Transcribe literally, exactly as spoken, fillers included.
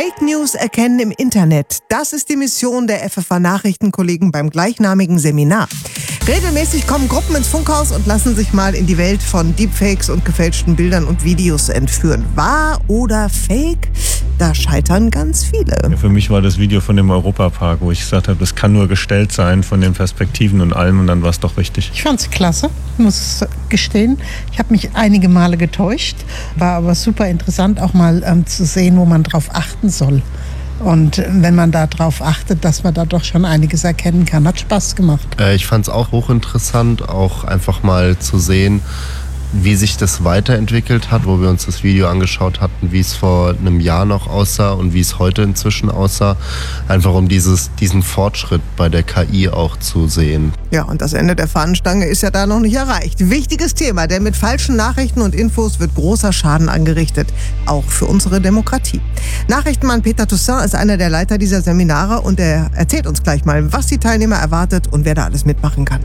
Fake News erkennen im Internet. Das ist die Mission der F F A-Nachrichtenkollegen beim gleichnamigen Seminar. Regelmäßig kommen Gruppen ins Funkhaus und lassen sich mal in die Welt von Deepfakes und gefälschten Bildern und Videos entführen. Wahr oder Fake? Da scheitern ganz viele. Ja, für mich war das Video von dem Europapark, wo ich gesagt habe, das kann nur gestellt sein von den Perspektiven und allem, und dann war es doch richtig. Ich fand es klasse, muss gestehen. Ich habe mich einige Male getäuscht, war aber super interessant, auch mal ähm, zu sehen, wo man drauf achten soll. Und wenn man da drauf achtet, dass man da doch schon einiges erkennen kann. Hat Spaß gemacht. Äh, ich fand es auch hochinteressant, auch einfach mal zu sehen, wie sich das weiterentwickelt hat, wo wir uns das Video angeschaut hatten, wie es vor einem Jahr noch aussah und wie es heute inzwischen aussah. Einfach um dieses, diesen Fortschritt bei der K I auch zu sehen. Ja, und das Ende der Fahnenstange ist ja da noch nicht erreicht. Wichtiges Thema, denn mit falschen Nachrichten und Infos wird großer Schaden angerichtet. Auch für unsere Demokratie. Nachrichtenmann Peter Toussaint ist einer der Leiter dieser Seminare und er erzählt uns gleich mal, was die Teilnehmer erwartet und wer da alles mitmachen kann.